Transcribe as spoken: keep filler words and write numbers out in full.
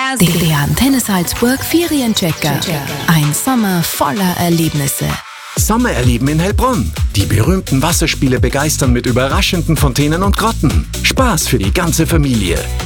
Der Antenne Salzburg Ferienchecker. Ein Sommer voller Erlebnisse. Sommererleben in Heilbronn. Die berühmten Wasserspiele begeistern mit überraschenden Fontänen und Grotten. Spaß für die ganze Familie.